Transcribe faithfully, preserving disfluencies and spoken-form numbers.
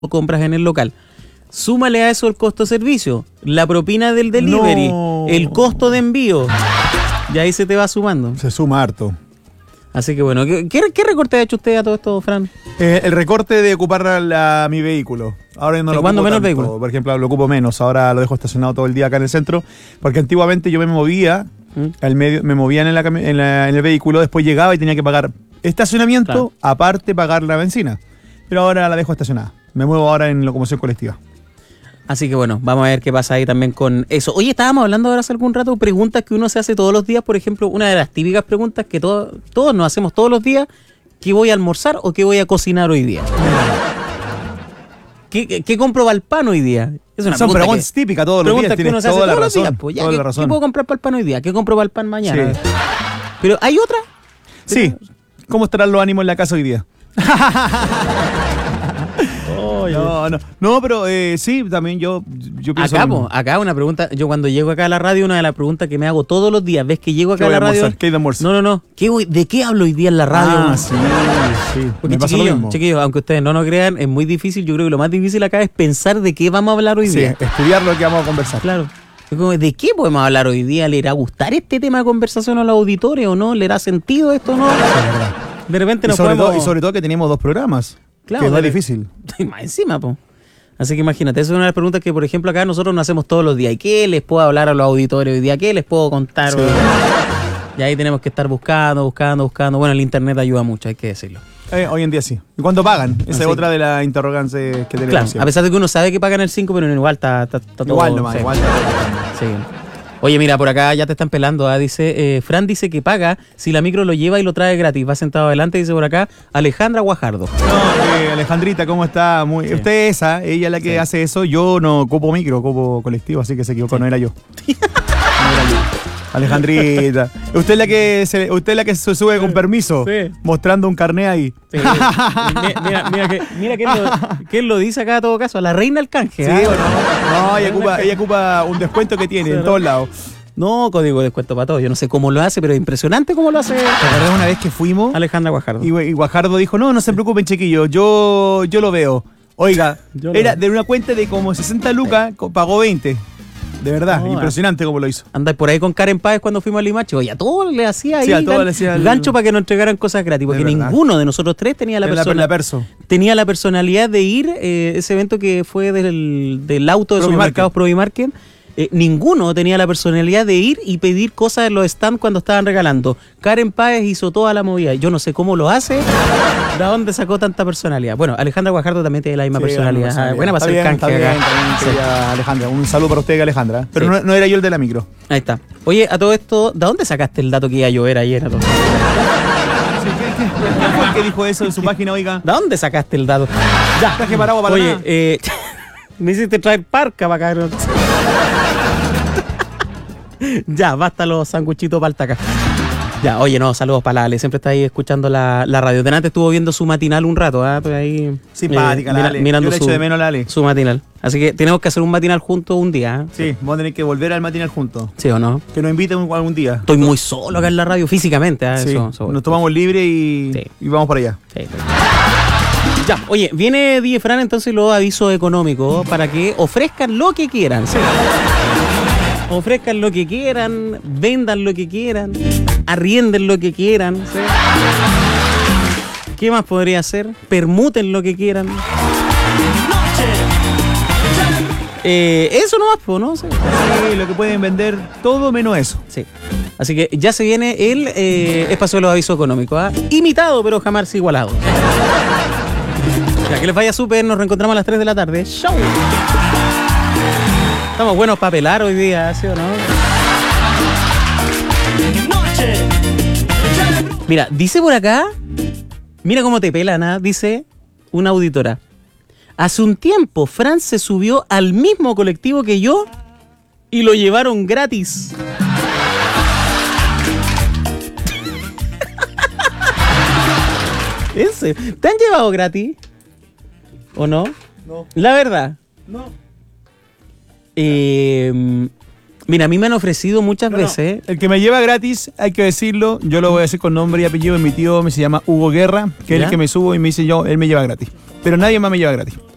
compras en el local. Súmale a eso el costo de servicio, la propina del delivery, no. el costo de envío. Y ahí se te va sumando. Se suma harto. Así que bueno, ¿qué, qué recorte ha hecho usted a todo esto, Fran? Eh, el recorte de ocupar la, mi vehículo. Ahora no lo ocupo menos tanto. El vehículo? Por ejemplo, lo ocupo menos. Ahora lo dejo estacionado todo el día acá en el centro. Porque antiguamente yo me movía, ¿Mm? al medio, me movía en, la, en, la, en el vehículo, después llegaba y tenía que pagar estacionamiento, claro. aparte pagar la benzina. Pero ahora la dejo estacionada. Me muevo ahora en locomoción colectiva. Así que bueno, vamos a ver qué pasa ahí también con eso. Oye, estábamos hablando ahora hace algún rato, preguntas que uno se hace todos los días. Por ejemplo, una de las típicas preguntas que todo, todos nos hacemos todos los días: ¿qué voy a almorzar o qué voy a cocinar hoy día? ¿Qué, qué, qué compro para el pan hoy día? Es una Son pregunta preguntas que, típicas todos los días. Que uno se hace todos los días. Pues, ya, toda ¿qué, la razón. ¿Qué puedo comprar para el pan hoy día? ¿Qué compro para el pan mañana? Sí. Pero ¿hay otra? Sí. ¿Cómo estarán los ánimos en la casa hoy día? Oh, no, no, no, pero eh, sí, también yo, yo pienso... Acá, po, acá una pregunta, yo cuando llego acá a la radio, una de las preguntas que me hago todos los días, ves que llego acá a la radio... ¿Qué hay de almuerzo? No, no, no, ¿Qué voy, ¿de qué hablo hoy día en la radio? Ah, sí, sí. Porque chiquillos, chiquillos, aunque ustedes no nos crean, es muy difícil, yo creo que lo más difícil acá es pensar de qué vamos a hablar hoy sí, día. Estudiar lo que vamos a conversar. Claro. ¿De qué podemos hablar hoy día? ¿Le irá a gustar este tema de conversación a los auditores o no? ¿Le hará sentido esto o no? Sí, es verdad. De repente nos y sobre, podemos... todo, y sobre todo que tenemos dos programas. Claro, que es más difícil. Más encima, po. Así que imagínate, esa es una de las preguntas que, por ejemplo, acá nosotros nos hacemos todos los días. ¿Y qué les puedo hablar a los auditores hoy día? ¿Qué les puedo contar? Sí. Y ahí tenemos que estar buscando, buscando, buscando. Bueno, el internet ayuda mucho, hay que decirlo. Eh, hoy en día sí. ¿Y cuánto pagan? Esa Así. es otra de las interrogantes que tenemos. Claro, siempre. A pesar de que uno sabe que pagan el cinco, pero igual está, está, está todo... Igual nomás, sí. igual. Sí. Oye, mira, por acá ya te están pelando, ¿eh? Dice, eh, Fran dice que paga si la micro lo lleva y lo trae gratis. Va sentado adelante, dice por acá, Alejandra Guajardo. No, eh, Alejandrita, ¿cómo está? Muy... Sí. Usted es esa, ella es la que sí. hace eso. Yo no ocupo micro, ocupo colectivo, así que se equivocó, sí. no era yo. No era yo. Alejandrita. Usted es la que se, usted es la que se sube con permiso, sí. mostrando un carné ahí. Sí. mira, mira, que, mira quién, lo, quién lo dice acá a todo caso, a la reina del canje. Sí, ¿eh? no, no ella, ocupa, ella ocupa un descuento que tiene sí, en todos lados. No, código de descuento para todos. Yo no sé cómo lo hace, pero es impresionante cómo lo hace. ¿Te acuerdas una vez que fuimos? Alejandra Guajardo. Y, y Guajardo dijo, no, no se preocupen, chiquillos, yo, yo lo veo. Oiga, yo era de una cuenta de como sesenta lucas, pagó veinte. De verdad, no, impresionante cómo lo hizo. Andar por ahí con Karen Páez cuando fuimos a Limache. Oye, a todos le hacía ahí sí, a todos gan- le hacía el gancho para que nos entregaran cosas gratis. Porque de ninguno de nosotros tres tenía la, persona, la, la perso. tenía la personalidad de ir, eh, ese evento que fue del, del auto de supermercados Provimarket. Eh, ninguno tenía la personalidad de ir y pedir cosas en los stands cuando estaban regalando. Karen Páez hizo toda la movida. Yo no sé cómo lo hace, de dónde sacó tanta personalidad. Bueno, Alejandra Guajardo también tiene la misma sí, personalidad. personalidad. Ah, buena para hacer canje acá. Sí. Alejandra, un saludo para usted, Alejandra. Pero sí. no, no era yo el de la micro. Ahí está. Oye, a todo esto, ¿de dónde sacaste el dato que iba a llover ayer? A todo? Sí, ¿qué, qué, ¿Por qué dijo eso en su página, oiga? ¿De dónde sacaste el dato? Ya, traje parado para Oye, eh, me hiciste traer parca para acá. Ya, basta los sanguchitos paltaca. Ya, oye, no, saludos para la Ale, siempre está ahí escuchando la, la radio. Delante estuvo viendo su matinal un rato, ¿eh? Pues ahí, simpática, eh, la mira, Ale. Mirando Yo le su, echo de menos la Ale. Su matinal. Así que tenemos que hacer un matinal juntos un día, ¿eh? Sí, vamos a tener que volver al matinal juntos. ¿Sí o no? Que nos inviten algún día. Estoy muy solo acá en la radio, físicamente, ¿eh? Sí, eso, eso, nos tomamos libre y, sí. y vamos para allá. Sí, sí. Ya, oye, viene D J Fran entonces los avisos económicos para que ofrezcan lo que quieran. Sí. Ofrezcan lo que quieran, vendan lo que quieran, arrienden lo que quieran. ¿Sí? ¿Qué más podría hacer? Permuten lo que quieran. Eh, eso nomás, ¿no? Sí. Sí, lo que pueden vender, todo menos eso. Sí. Así que ya se viene el eh, espacio de los avisos económicos. ¿eh? Imitado, pero jamás igualado. Ya, que les vaya súper, nos reencontramos a las tres de la tarde. ¡Chau! Estamos buenos para pelar hoy día, ¿sí o no? Mira, dice por acá, mira cómo te pelan, ¿eh? Dice una auditora. Hace un tiempo, Fran se subió al mismo colectivo que yo y lo llevaron gratis. ¿Ese? ¿Te han llevado gratis? ¿O no? No. La verdad. No. Eh, mira, a mí me han ofrecido muchas no, veces. No. El que me lleva gratis, hay que decirlo, yo lo voy a decir con nombre y apellido. Mi tío me se llama Hugo Guerra, que ¿Ya? es el que me subo y me dice yo, él me lleva gratis. Pero nadie más me lleva gratis.